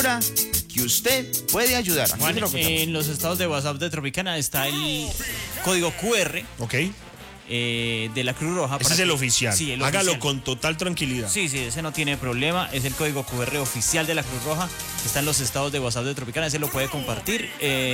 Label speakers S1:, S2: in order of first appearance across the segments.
S1: que usted puede ayudar.
S2: Juan, en los estados de WhatsApp de Tropicana está el código QR.
S3: Ok.
S2: De la Cruz Roja.
S3: Ese es el oficial.
S2: Sí, el
S3: Hágalo
S2: oficial.
S3: con total tranquilidad.
S2: Sí, ese no tiene problema. Es el código QR oficial de la Cruz Roja. Está en los estados de WhatsApp de Tropicana. Ese lo puede compartir.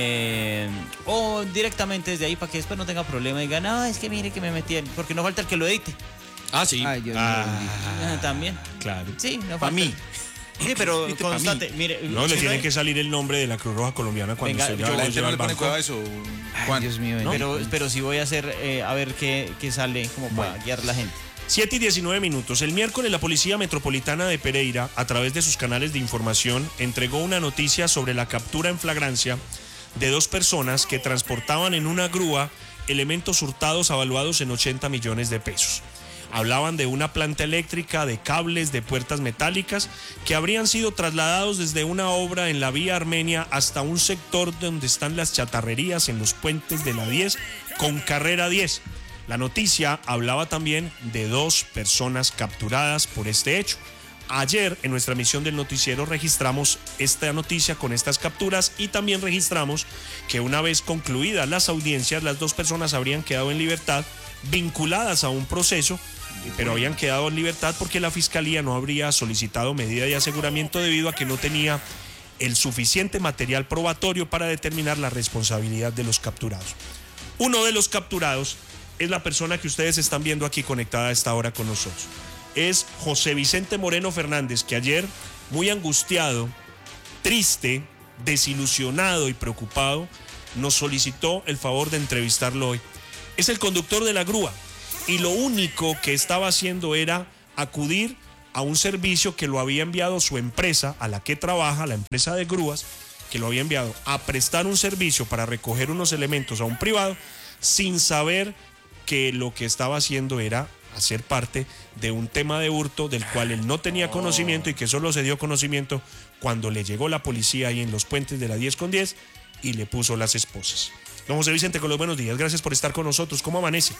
S2: O directamente desde ahí para que después no tenga problema. Y diga, no, es que mire que me metí. Porque no falta el que lo edite.
S3: Ah, sí.
S1: Ay, Dios mío.
S2: También.
S3: Claro.
S2: Sí, no falta.
S1: Para mí.
S2: Sí, pero constante. Mire,
S3: No, le
S2: si
S3: tiene
S2: hay-
S3: que salir el nombre de la Cruz Roja colombiana cuando
S2: Venga,
S3: se
S2: yo-
S3: ya
S4: La
S3: lo
S4: gente
S3: lleva
S4: no
S3: al
S4: le pone
S3: banco.
S4: cuidado a eso. Juan.
S1: Dios mío.
S2: pero sí voy a hacer, a ver qué sale, como para guiar la gente.
S3: 7 y 19 minutos. El miércoles la Policía Metropolitana de Pereira, a través de sus canales de información, entregó una noticia sobre la captura en flagrancia de 2 personas que transportaban en una grúa elementos hurtados avaluados en 80 millones de pesos. Hablaban de una planta eléctrica, de cables, de puertas metálicas que habrían sido trasladados desde una obra en la vía Armenia hasta un sector donde están las chatarrerías en los puentes de la 10 con carrera 10. La noticia hablaba también de 2 personas capturadas por este hecho. Ayer en nuestra emisión del noticiero registramos esta noticia con estas capturas y también registramos que una vez concluidas las audiencias, las 2 personas habrían quedado en libertad, vinculadas a un proceso, pero habían quedado en libertad porque la Fiscalía no habría solicitado medida de aseguramiento debido a que no tenía el suficiente material probatorio para determinar la responsabilidad de los capturados. Uno de los capturados es la persona que ustedes están viendo aquí conectada a esta hora con nosotros. Es José Vicente Moreno Fernández, que ayer, muy angustiado, triste, desilusionado y preocupado, nos solicitó el favor de entrevistarlo hoy. Es el conductor de la grúa y lo único que estaba haciendo era acudir a un servicio que lo había enviado su empresa, a la que trabaja, la empresa de grúas, que lo había enviado a prestar un servicio para recoger unos elementos a un privado, sin saber que lo que estaba haciendo era hacer parte de un tema de hurto del cual él no tenía conocimiento y que solo se dio conocimiento cuando le llegó la policía ahí en los puentes de la 10 con 10 y le puso las esposas. Don José Vicente, con los buenos días. Gracias por estar con nosotros. ¿Cómo amanece?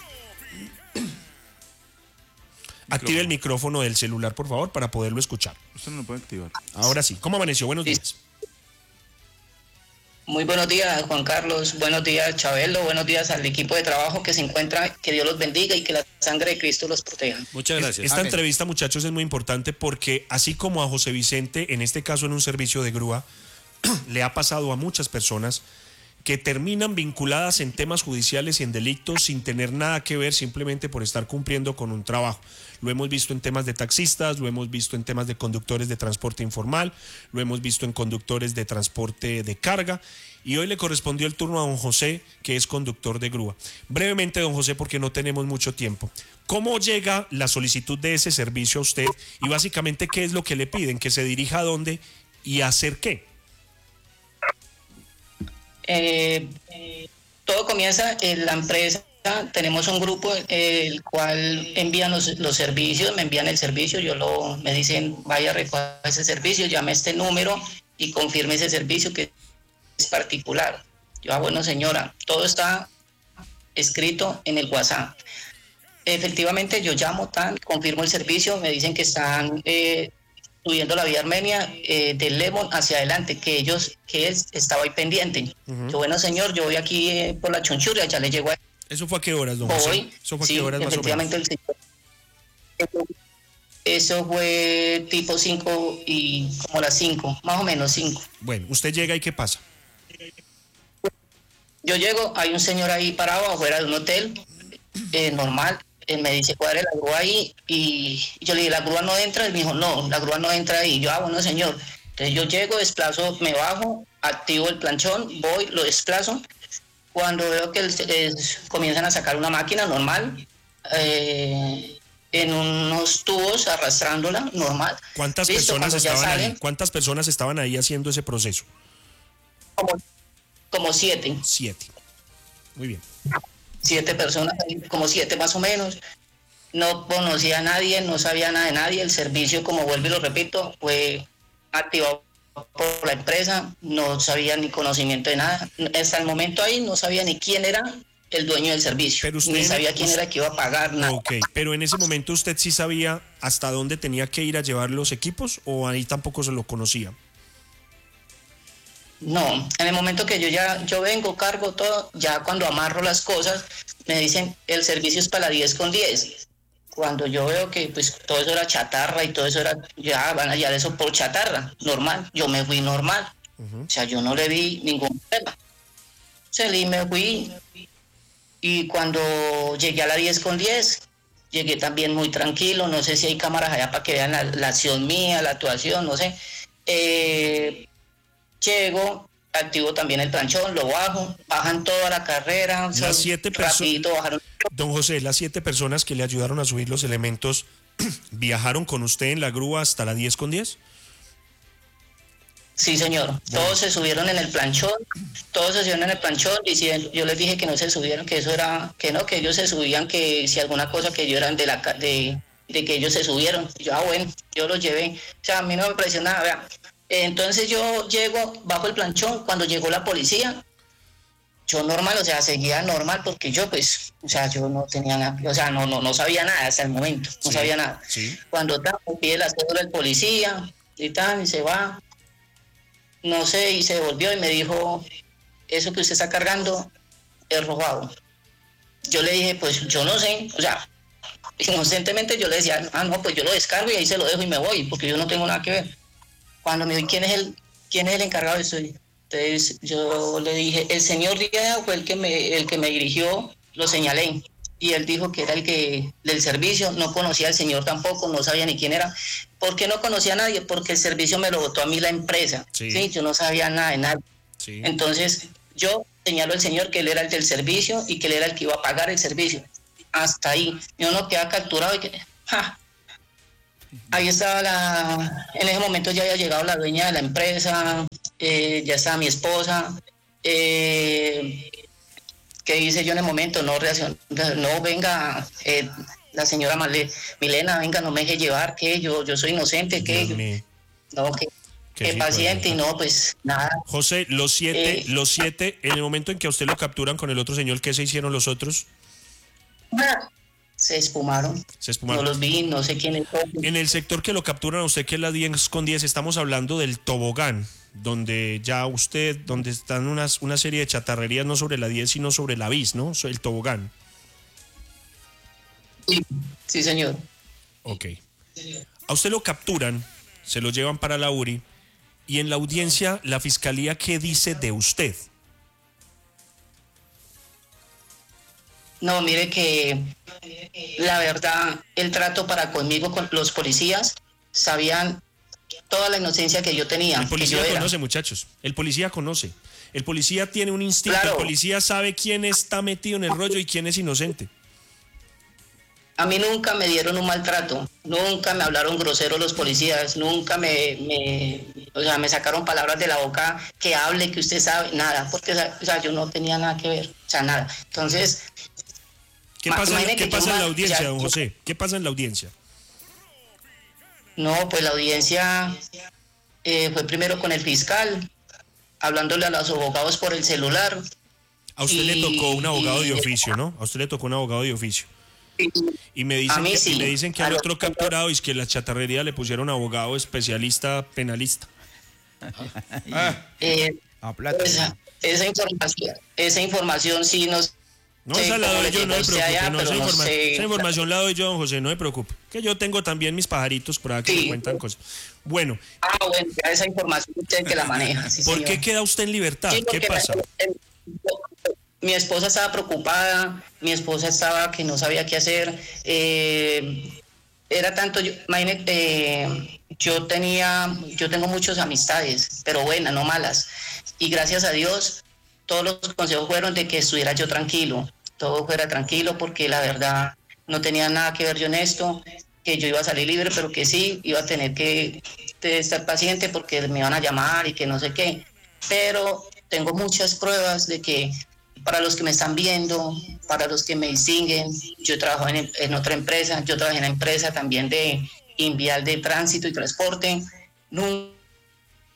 S3: Active el micrófono del celular, por favor, para poderlo escuchar.
S4: Usted no lo puede activar.
S3: Ahora sí. ¿Cómo amaneció? Buenos días.
S5: Muy buenos días, Juan Carlos. Buenos días, Chabelo. Buenos días al equipo de trabajo que se encuentra. Que Dios los bendiga y que la sangre de Cristo los proteja.
S4: Muchas gracias.
S3: Esta
S1: Amén.
S3: entrevista, muchachos, es muy importante porque así como a José Vicente, en este caso en un servicio de grúa, le ha pasado a muchas personas que terminan vinculadas en temas judiciales y en delitos sin tener nada que ver, simplemente por estar cumpliendo con un trabajo. Lo hemos visto en temas de taxistas, lo hemos visto en temas de conductores de transporte informal, lo hemos visto en conductores de transporte de carga, y hoy le correspondió el turno a don José, que es conductor de grúa. Brevemente, don José, porque no tenemos mucho tiempo. ¿Cómo llega la solicitud de ese servicio a usted? Y básicamente, ¿qué es lo que le piden? ¿Que se dirija a dónde y a hacer qué?
S5: Todo comienza en la empresa. Tenemos un grupo el cual envían los servicios, me envían el servicio, me dicen vaya a recoger ese servicio, llame a este número y confirme ese servicio que es particular. Yo, bueno señora, todo está escrito en el WhatsApp. Efectivamente yo llamo, confirmo el servicio, me dicen que están subiendo la vía Armenia del Lemon hacia adelante, que estaba ahí pendiente. Yo, bueno señor, yo voy aquí por la Chunchuria, ya le llego a...
S3: ¿Eso fue a qué horas, don José?
S5: Hoy,
S3: ¿Eso fue a
S5: sí,
S3: qué horas más o menos?
S5: efectivamente el señor. Eso fue tipo 5 y como las 5, más o menos 5.
S3: Bueno, usted llega y ¿qué pasa?
S5: Yo llego, hay un señor ahí parado afuera de un hotel, normal. Él me dice, cuadre la grúa ahí. Y yo le dije, ¿la grúa no entra? Él me dijo, no, la grúa no entra ahí. Yo, bueno, señor. Entonces yo llego, desplazo, me bajo, activo el planchón, voy, lo desplazo. Cuando veo que comienzan a sacar una máquina normal, en unos tubos, arrastrándola, normal.
S3: ¿Cuántas
S5: Listo,
S3: personas
S5: cuando ya
S3: estaban ahí?
S5: salen,
S3: ¿Cuántas personas estaban ahí haciendo ese proceso?
S5: como 7.
S3: 7. Muy bien.
S5: 7 personas, como 7 más o menos. No conocía a nadie, no sabía nada de nadie. El servicio, como vuelvo y lo repito, fue activado por la empresa. No sabía ni conocimiento de nada. Hasta el momento ahí no sabía ni quién era el dueño del servicio.
S3: Pero usted,
S5: ni sabía quién era que iba a pagar nada.
S3: Ok, pero en ese momento usted sí sabía hasta dónde tenía que ir a llevar los equipos o ahí tampoco se lo conocía.
S5: No, en el momento que yo vengo, cargo todo, ya cuando amarro las cosas, me dicen, el servicio es para la 10 con 10. Cuando yo veo que pues todo eso era chatarra y todo eso era, ya van a hallar eso por chatarra, normal, yo me fui normal. O sea, yo no le vi ningún problema. Salí, me fui, y cuando llegué a la 10 con 10, llegué también muy tranquilo, no sé si hay cámaras allá para que vean la acción mía, la actuación, no sé. Llego, activo también el planchón, lo bajo, bajan toda la carrera,
S3: Las 7
S5: rapidito bajaron.
S3: Don José, las 7 personas que le ayudaron a subir los elementos, ¿viajaron con usted en la grúa hasta la 10 con 10?
S5: Sí, señor, todos se subieron en el planchón, y si yo les dije que no se subieron, que eso era, que no, que ellos se subían, que si alguna cosa que yo eran de que ellos se subieron. Yo, bueno, yo los llevé, o sea, a mí no me pareció nada, vea. Entonces yo llego, bajo el planchón, cuando llegó la policía, yo normal, o sea, seguía normal, porque yo pues, o sea, yo no tenía nada, o sea, no sabía nada hasta el momento, no sabía nada.
S3: Sí.
S5: Cuando pide la cédula del policía, y tal, y se va, no sé, y se volvió y me dijo, eso que usted está cargando es robado. Yo le dije, pues yo no sé, o sea, inocentemente yo le decía, no, pues yo lo descargo y ahí se lo dejo y me voy, porque yo no tengo nada que ver. Cuando me dijo, ¿quién es el encargado de esto? Entonces yo le dije, el señor Díaz fue el que me dirigió, lo señalé, y él dijo que era el que del servicio, no conocía al señor tampoco, no sabía ni quién era. ¿Por qué no conocía a nadie? Porque el servicio me lo botó a mí la empresa, ¿sí? Yo no sabía nada de nada. Sí. Entonces yo señalo al señor que él era el del servicio y que él era el que iba a pagar el servicio. Hasta ahí. Yo no quedaba capturado y que... ¡ja! Ahí estaba en ese momento ya había llegado la dueña de la empresa, ya estaba mi esposa, ¿qué hice yo en el momento? No reaccioné, no, venga, la señora Milena, venga, no me deje llevar, que yo soy inocente, que no, que paciente, y no, pues nada.
S3: José, los siete, en el momento en que a usted lo capturan con el otro señor, ¿qué se hicieron los otros?
S5: Se esfumaron. No los vi, no sé quién es.
S3: En el sector que lo capturan a usted, que es la 10 con 10, estamos hablando del tobogán, donde donde están una serie de chatarrerías, no sobre la 10, sino sobre la bis, ¿no? El tobogán.
S5: Sí, señor.
S3: Ok. A usted lo capturan, se lo llevan para la URI, y en la audiencia, la fiscalía, ¿qué dice de usted?
S5: No, mire que la verdad, el trato para conmigo, con los policías, sabían toda la inocencia que yo tenía.
S3: El policía conoce, muchachos. El policía conoce. El policía tiene un instinto. Claro. El policía sabe quién está metido en el rollo y quién es inocente.
S5: A mí nunca me dieron un maltrato, nunca me hablaron grosero los policías, nunca me sacaron palabras de la boca que hable, que usted sabe, nada, porque o sea, yo no tenía nada que ver, o sea, nada. Entonces...
S3: ¿Qué pasa en la audiencia, don José? ¿Qué pasa en la audiencia?
S5: No, pues la audiencia fue primero con el fiscal, hablándole a los abogados por el celular.
S3: A usted le tocó un abogado de oficio, ¿no? A usted le tocó un abogado de oficio. Y me dicen que al otro capturado es que la chatarrería le pusieron abogado especialista penalista.
S5: Esa información sí nos...
S3: No, esa la doy yo, no se preocupe. Esa información la doy yo, don José, no se preocupe. Que yo tengo también mis pajaritos por aquí que me cuentan cosas. Bueno.
S5: Bueno, esa información usted que la maneja. Sí,
S3: ¿Por
S5: señor.
S3: qué queda usted en libertad?
S5: Sí,
S3: ¿Qué pasa?
S5: Mi esposa estaba preocupada, mi esposa estaba que no sabía qué hacer. Era tanto, imagínate, yo tengo muchas amistades, pero buenas, no malas. Y gracias a Dios, todos los consejos fueron de que estuviera yo tranquilo. Todo fuera tranquilo, porque la verdad no tenía nada que ver yo en esto, que yo iba a salir libre, pero que sí, iba a tener que estar paciente porque me iban a llamar y que no sé qué. Pero tengo muchas pruebas de que, para los que me están viendo, para los que me distinguen, yo trabajo en otra empresa, yo trabajé en la empresa también de Invial de tránsito y transporte. No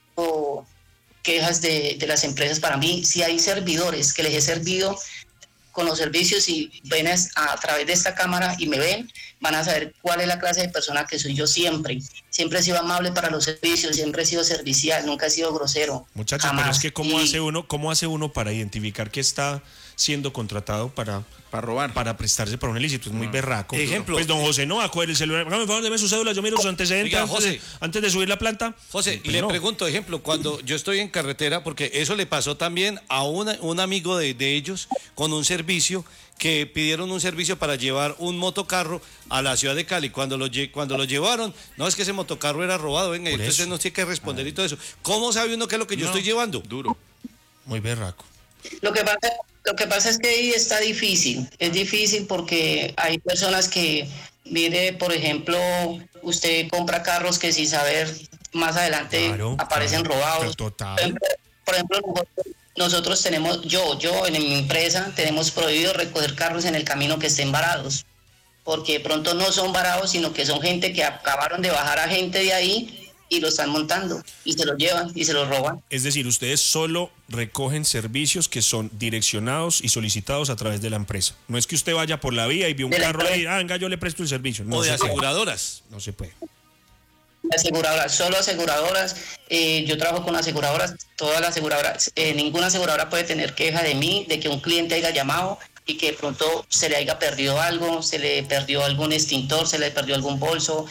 S5: quejas de las empresas para mí. Si hay servidores que les he servido, con los servicios y ven a través de esta cámara y me ven, van a saber cuál es la clase de persona que soy yo siempre. Siempre he sido amable para los servicios, siempre he sido servicial, nunca he sido grosero.
S3: Muchachos, pero es que ¿cómo hace uno para identificar que está siendo contratado para
S4: robar,
S3: para prestarse para un ilícito? Es muy berraco.
S6: Ejemplo.
S3: Pues don José no va a coger el celular. Hágame favor, deme su cédula, yo miro sus antecedentes
S6: Oiga, José.
S3: antes de subir la planta.
S6: José,
S3: Pues
S6: le
S3: no.
S6: pregunto, ejemplo, cuando yo estoy en carretera, porque eso le pasó también a un amigo de ellos con un servicio, que pidieron un servicio para llevar un motocarro a la ciudad de Cali. Cuando lo llevaron, no, es que ese motocarro era robado, venga,
S3: Por
S6: entonces
S3: eso.
S6: no tiene que responder y todo eso. ¿Cómo sabe uno qué es lo que yo estoy llevando?
S4: duro.
S3: Muy berraco.
S5: Lo que pasa es que ahí está difícil, es difícil porque hay personas que, mire, por ejemplo, usted compra carros que sin saber, más adelante
S3: Claro,
S5: aparecen
S3: claro,
S5: robados.
S3: total.
S5: Por ejemplo, nosotros tenemos, yo en mi empresa, tenemos prohibido recoger carros en el camino que estén varados, porque de pronto no son varados, sino que son gente que acabaron de bajar a gente de ahí y lo están montando y se lo llevan y se lo roban.
S3: Es decir, ustedes solo recogen servicios que son direccionados y solicitados a través de la empresa. No es que usted vaya por la vía y ve un
S5: De la
S3: carro ahí,
S5: empresa.
S3: venga, yo le presto el servicio. No
S6: O de
S3: se puede.
S6: aseguradoras.
S3: No se puede.
S5: Aseguradoras, solo aseguradoras. Yo trabajo con aseguradoras, todas las aseguradoras. Ninguna aseguradora puede tener queja de mí, de que un cliente haya llamado y que de pronto se le haya perdido algo, se le perdió algún extintor, se le perdió algún bolso.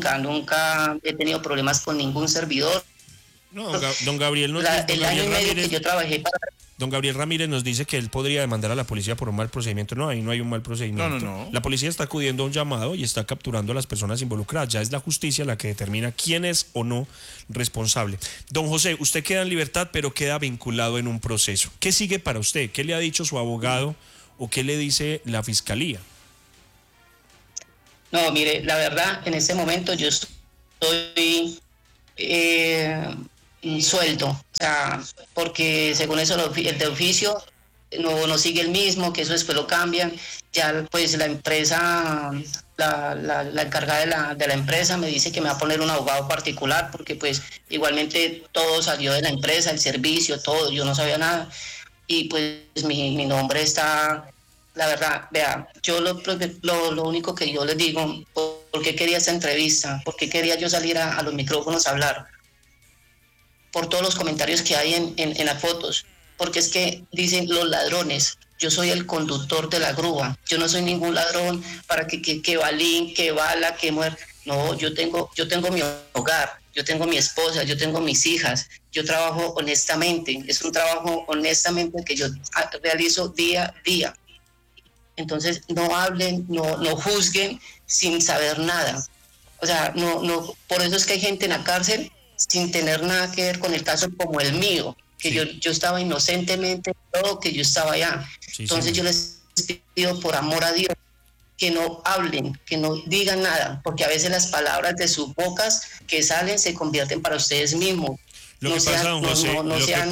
S5: Nunca he tenido problemas con ningún servidor.
S3: No, don Gabriel nos
S5: El año y medio que yo trabajé para...
S3: Don Gabriel Ramírez nos dice que él podría demandar a la policía por un mal procedimiento. No, ahí no hay un mal procedimiento.
S4: No.
S3: La policía está acudiendo a un llamado y está capturando a las personas involucradas. Ya es la justicia la que determina quién es o no responsable. Don José, usted queda en libertad, pero queda vinculado en un proceso. ¿Qué sigue para usted? ¿Qué le ha dicho su abogado o qué le dice la fiscalía?
S5: No, mire, la verdad, en este momento yo estoy suelto, o sea, porque según eso el de oficio no sigue el mismo, que eso después lo cambian. Ya pues la empresa, la encargada de la empresa me dice que me va a poner un abogado particular, porque pues igualmente todo salió de la empresa, el servicio, todo, yo no sabía nada. Y pues mi nombre está, la verdad, vea, yo lo único que yo les digo, ¿por qué quería esta entrevista? ¿Por qué quería yo salir a los micrófonos a hablar? Por todos los comentarios que hay en las fotos, porque es que dicen los ladrones. Yo soy el conductor de la grúa, yo no soy ningún ladrón para que balín, que bala, que muerte. No, yo tengo mi hogar, yo tengo mi esposa, yo tengo mis hijas, yo trabajo honestamente, es un trabajo honestamente que yo realizo día a día. Entonces no hablen, no juzguen sin saber nada. O sea, no, por eso es que hay gente en la cárcel sin tener nada que ver con el caso como el mío, que
S3: Sí.
S5: yo estaba inocentemente, todo que yo estaba allá.
S3: Sí,
S5: Entonces
S3: señor.
S5: yo les pido por amor a Dios que no hablen, que no digan nada, porque a veces las palabras de sus bocas que salen se convierten para ustedes mismos.
S3: Lo
S5: No
S3: que pasa,
S5: sean-
S3: don José,
S5: no sean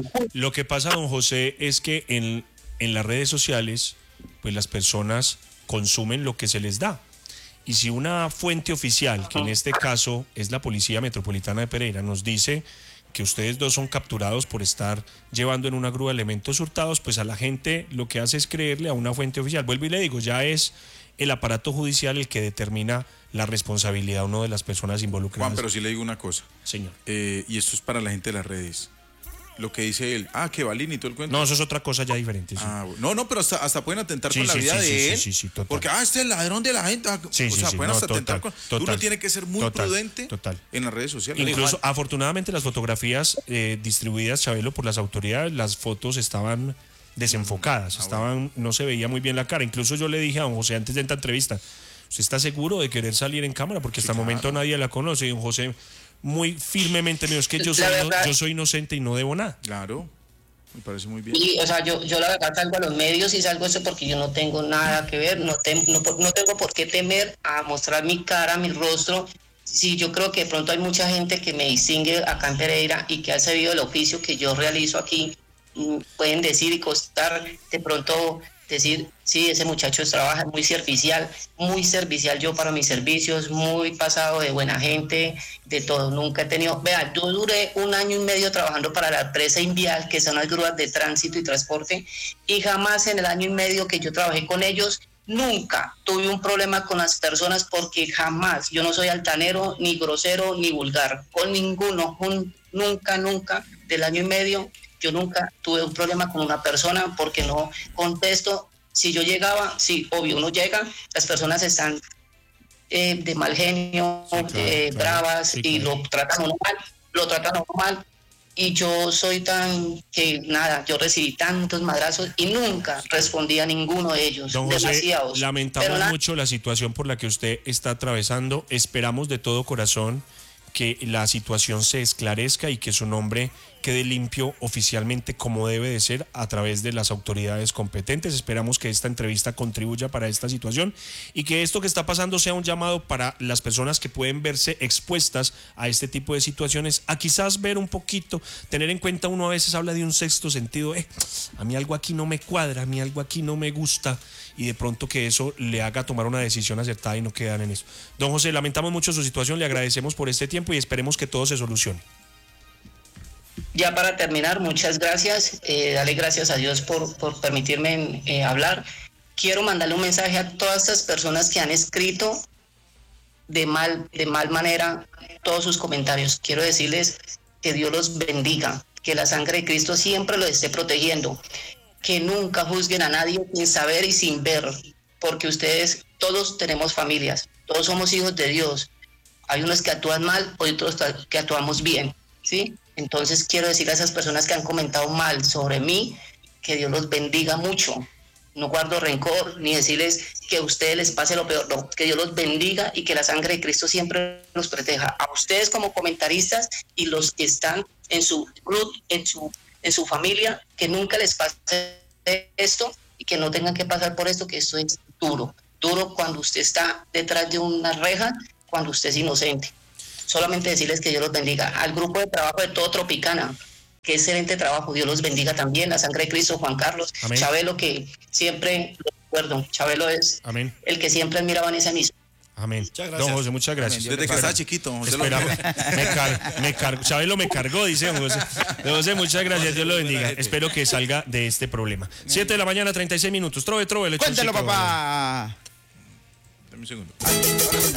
S3: lo que pasa, don José, es que en las redes sociales, pues las personas consumen lo que se les da. Y si una fuente oficial, que en este caso es la Policía Metropolitana de Pereira, nos dice que ustedes dos son capturados por estar llevando en una grúa elementos hurtados, pues a la gente lo que hace es creerle a una fuente oficial. Vuelvo y le digo, ya es el aparato judicial el que determina la responsabilidad o no de las personas involucradas.
S4: Juan, pero sí le digo una cosa.
S3: Señor.
S4: Y esto es para la gente de las redes. Lo que dice él. Que Balín y todo el cuento.
S3: No, eso es otra cosa ya diferente. Sí.
S4: Bueno. No, pero hasta pueden atentar
S3: Sí,
S4: con la
S3: sí,
S4: vida
S3: sí,
S4: de
S3: sí,
S4: él.
S3: sí, total.
S4: Porque, este es el ladrón de la gente.
S3: Sí,
S4: o
S3: sí,
S4: sea,
S3: sí,
S4: pueden
S3: no,
S4: hasta atentar
S3: total,
S4: con... Uno
S3: total,
S4: tiene que ser muy
S3: total,
S4: prudente
S3: total.
S4: en las redes sociales.
S3: Incluso, afortunadamente, las fotografías distribuidas, Chabelo, por las autoridades, las fotos estaban desenfocadas, no se veía muy bien la cara. Incluso yo le dije a don José antes de esta entrevista, ¿usted está seguro de querer salir en cámara? Porque hasta el momento nadie la conoce. Y don José muy firmemente me dijo, es que yo soy inocente y no debo nada.
S4: Claro, me parece muy bien.
S5: Y, o sea, yo la verdad salgo a los medios y salgo eso porque yo no tengo nada que ver, no tengo por qué temer a mostrar mi cara, mi rostro. Sí, yo creo que de pronto hay mucha gente que me distingue acá en Pereira y que ha sabido el oficio que yo realizo aquí. Pueden decir y costar de pronto decir, sí, ese muchacho trabaja muy servicial yo para mis servicios, muy pasado de buena gente, de todo, nunca he tenido, vea, yo duré 1 año y medio trabajando para la empresa Invial, que son las grúas de tránsito y transporte, y jamás en el año y medio que yo trabajé con ellos, nunca tuve un problema con las personas, porque jamás, yo no soy altanero, ni grosero, ni vulgar, con ninguno, nunca, del año y medio, yo nunca tuve un problema con una persona, porque no contesto. Si yo llegaba, sí, obvio, uno llega, las personas están de mal genio,
S3: Sí, claro.
S5: bravas,
S3: Sí,
S5: y
S3: claro.
S5: lo tratan a uno mal, y yo soy tan que nada, yo recibí tantos madrazos y nunca respondí a ninguno de ellos,
S3: Don José,
S5: demasiados. Pero
S3: lamentamos
S5: nada,
S3: mucho la situación por la que usted está atravesando. Esperamos de todo corazón que la situación se esclarezca y que su nombre quede limpio oficialmente como debe de ser a través de las autoridades competentes. Esperamos que esta entrevista contribuya para esta situación y que esto que está pasando sea un llamado para las personas que pueden verse expuestas a este tipo de situaciones, a quizás ver un poquito, tener en cuenta, uno a veces habla de un sexto sentido, a mí algo aquí no me cuadra, a mí algo aquí no me gusta, y de pronto que eso le haga tomar una decisión acertada y no quedar en eso. Don José, lamentamos mucho su situación, le agradecemos por este tiempo y esperemos que todo se solucione.
S5: ya para terminar, muchas gracias, dale gracias a Dios por permitirme hablar. Quiero mandarle un mensaje a todas estas personas que han escrito de mal manera todos sus comentarios. Quiero decirles que Dios los bendiga, que la sangre de Cristo siempre los esté protegiendo, que nunca juzguen a nadie sin saber y sin ver, porque ustedes todos tenemos familias, todos somos hijos de Dios. Hay unos que actúan mal, otros que actuamos bien, ¿sí? Entonces quiero decirle a esas personas que han comentado mal sobre mí, que Dios los bendiga mucho. No guardo rencor, ni decirles que a ustedes les pase lo peor, no, que Dios los bendiga y que la sangre de Cristo siempre los proteja. A ustedes como comentaristas y los que están en su club, en su familia, que nunca les pase esto y que no tengan que pasar por esto, que esto es duro cuando usted está detrás de una reja, cuando usted es inocente. Solamente decirles que Dios los bendiga. Al grupo de trabajo de todo Tropicana, que excelente trabajo, Dios los bendiga también. La sangre de Cristo, Juan Carlos,
S3: Amén.
S5: Chabelo, que siempre lo recuerdo. Chabelo es
S3: Amén.
S5: el que siempre admiraba en esa misión.
S3: Amén.
S6: Muchas gracias.
S3: Don José, muchas gracias.
S4: Desde que estaba chiquito. José lo-
S3: Esperamos. Me cargó. Chabelo me cargó, dice don José. Don José, muchas gracias. Dios lo bendiga. Espero que salga de este problema. 7 de la mañana, 36 minutos. Trove,
S1: Cuéntelo,
S3: lechoncito.
S1: papá.
S4: Dame un segundo.